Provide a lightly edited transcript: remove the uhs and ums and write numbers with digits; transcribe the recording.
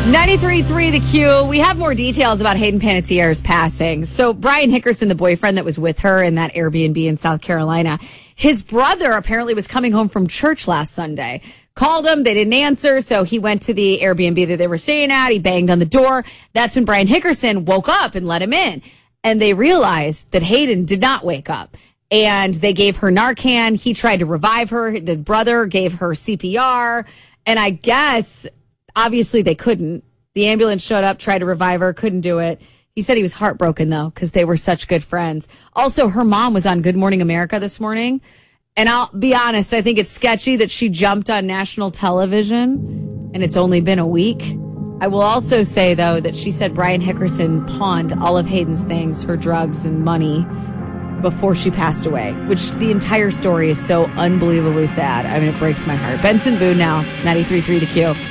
93.3 The Q. We have more details about Hayden Panettiere's passing. So Brian Hickerson, the boyfriend that was with her in that Airbnb in South Carolina, his brother apparently was coming home from church last Sunday. Called him. They didn't answer. So he went to the Airbnb that they were staying at. He banged on the door. That's when Brian Hickerson woke up and let him in. And they realized that Hayden did not wake up. And they gave her Narcan. He tried to revive her. The brother gave her CPR. And I guess, obviously, they couldn't. The ambulance showed up, tried to revive her, couldn't do it. He said he was heartbroken, though, because they were such good friends. Also, her mom was on Good Morning America this morning. And I'll be honest, I think it's sketchy that she jumped on national television, and it's only been a week. I will also say, though, that she said Brian Hickerson pawned all of Hayden's things for drugs and money before she passed away, which the entire story is so unbelievably sad. I mean, it breaks my heart. Benson Boone now, 93.3 The Q.